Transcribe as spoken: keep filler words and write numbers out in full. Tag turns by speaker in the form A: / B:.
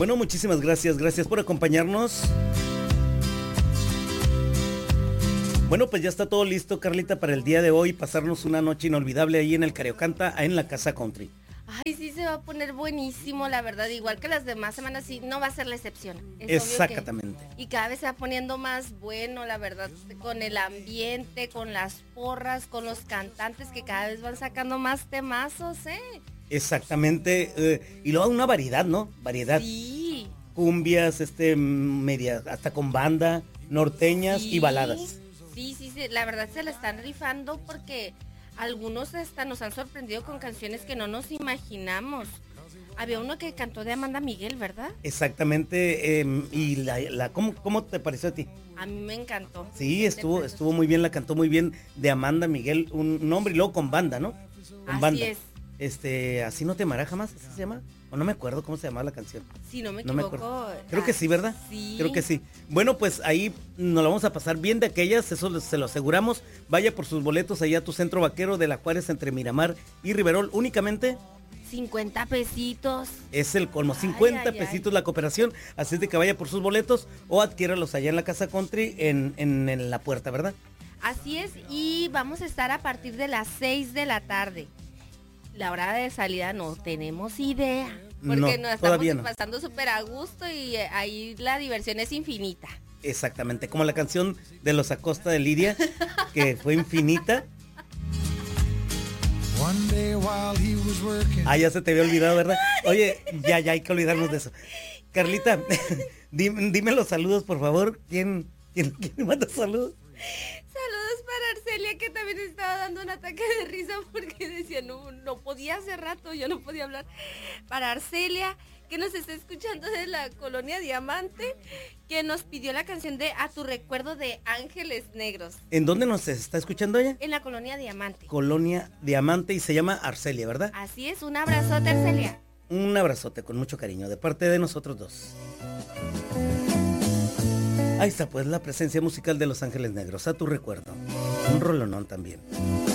A: Bueno, muchísimas gracias, gracias por acompañarnos. Bueno, pues ya está todo listo, Carlita, para el día de hoy, pasarnos una noche inolvidable ahí en el Cariocanta, en la Casa Country.
B: Ay, sí, se va a poner buenísimo, la verdad, igual que las demás semanas, sí, no va a ser la excepción. Es
A: Exactamente.
B: Que, y cada vez se va poniendo más bueno, la verdad, con el ambiente, con las porras, con los cantantes que cada vez van sacando más temazos, ¿eh?
A: Exactamente, eh, y luego una variedad, ¿no? Variedad.
B: Sí.
A: Cumbias, este, media, hasta con banda, norteñas
B: Sí.
A: y baladas.
B: Sí, sí, sí, la verdad se la están rifando porque algunos hasta nos han sorprendido con canciones que no nos imaginamos. Había uno que cantó de Amanda Miguel, ¿verdad?
A: Exactamente, eh, y la, la ¿cómo, ¿cómo te pareció a ti?
B: A mí me encantó.
A: Sí, estuvo, estuvo muy bien, la cantó muy bien de Amanda Miguel, un nombre y luego con banda, ¿no? Con
B: Así
A: banda.
B: es.
A: Este, ¿Así no te amará jamás? ¿Así se llama? O no me acuerdo cómo se llamaba la canción.
B: Si no me
A: No me
B: equivoco.
A: acuerdo. Creo que
B: ah,
A: sí, ¿verdad?
B: Sí.
A: Creo que sí. Bueno, pues ahí nos lo vamos a pasar bien de aquellas, eso se lo aseguramos. Vaya por sus boletos allá a tu centro vaquero de la Juárez entre Miramar y Riverol. Únicamente
B: cincuenta pesitos.
A: es el colmo, cincuenta
B: ay,
A: pesitos
B: ay.
A: la cooperación. Así es de que vaya por sus boletos o adquiéralos allá en la Casa Country en, en, en la puerta, ¿verdad?
B: Así es, y vamos a estar a partir de las seis de la tarde. La hora de salida no tenemos idea, porque
A: No,
B: nos estamos
A: todavía no.
B: pasando súper a gusto y eh, ahí la diversión es infinita.
A: Exactamente, como la canción de los Acosta de Lidia, que fue infinita. Ah, ya se te había olvidado, ¿verdad? Oye, ya, ya hay que olvidarnos de eso. Carlita, dime, dime los saludos, por favor. ¿Quién, quién, quién manda saludos?
B: Saludos para Arcelia, que también estaba dando un ataque de risa porque decía, no, no podía hace rato, yo no podía hablar. Para Arcelia, que nos está escuchando de la Colonia Diamante, que nos pidió la canción de A tu recuerdo de Ángeles Negros.
A: ¿En dónde nos está escuchando ella?
B: En la Colonia Diamante.
A: Colonia Diamante, y se llama Arcelia, ¿verdad?
B: Así es, un abrazote, Arcelia.
A: Un abrazote con mucho cariño de parte de nosotros dos. Ahí está pues la presencia musical de Los Ángeles Negros, a tu recuerdo. Un rolonón también.